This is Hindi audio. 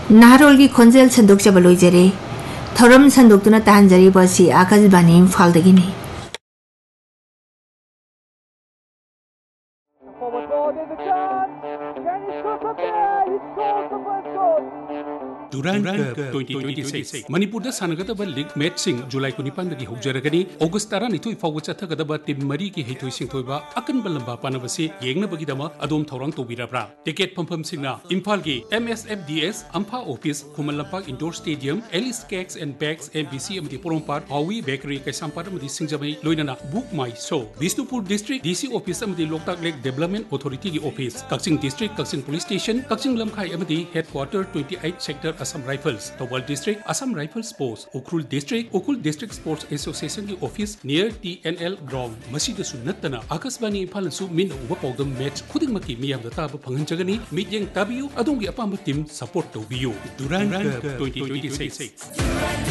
나하롤기 콘젤 선독잡을 로이제리 더럼 선독두나 따한자리 버시 아카즈바니 임팔드기니 Durand Cup 2026 Manipurda sanagada League Matching July 19 haujaragani August 12 fawga chathagada team mari ki heitoi singthoiba akan balamba panabasi yengnabagidama adom thorang tobirabra ticket phampham singna Imphal gi MSFDS Ampha Office Khumalampak Indoor Stadium Alice Cakes and Bags MBC amdi Porompat Hawi Bakery Kaisampar amdi Singjamai loinana Book My Show Bisnupur District DC Office amdi Loktak Lake Development Authority gi office Kakching District Kakching Police Station Kakching Lamkhai amdi Headquarter 28 Sector Assam Rifles, Tawal District, Assam Rifles Post, Ukrul District Sports Association की office near TNL Ground. मसीद सुन्नतना आकाशवाणी इम्फाल सु मिन उबा पौदम मैच खुदिंग मकी मियाम दता ब फंगन जगनी मियेंग ताबियु अदोंगी अपाम टीम सपोर्ट तोबियु Durand Cup 2026